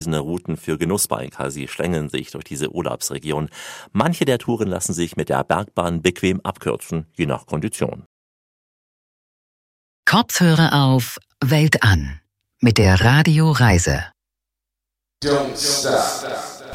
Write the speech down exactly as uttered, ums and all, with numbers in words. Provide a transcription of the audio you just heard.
Routen für Genussbiker. Sie schlängeln sich durch diese Urlaubsregion. Manche der Touren lassen sich mit der Bergbahn bequem abkürzen, je nach Kondition. Kopfhörer auf, Welt an mit der Radio Reise. Don't stop.